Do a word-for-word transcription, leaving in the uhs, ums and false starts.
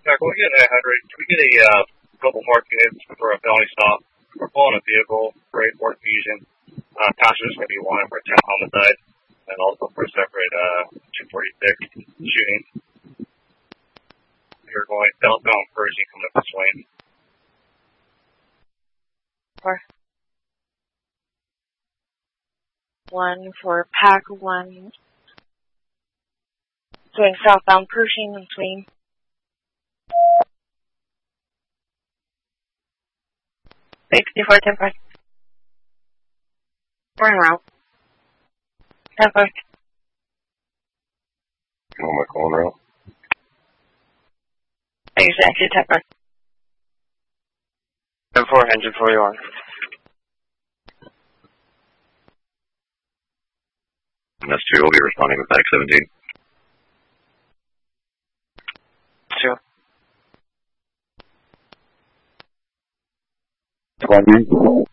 Yeah, can we get a hundred? Can we get a uh, couple more kids for a felony stop? We're pulling a vehicle for a Ford Fusion. Uh, passengers going to be wanted for attempt homicide and also for a separate uh, two forty-six shooting. You're going southbound Pershing coming up the Swain. Four. One for Pack One. Going southbound Pershing and Swain. sixty-four, ten five. We're en route. ten five. You want my calling route? Exactly, ten five. ten four, engine forty-one. That's two. We'll be responding with Pack seventeen. Two. twenty.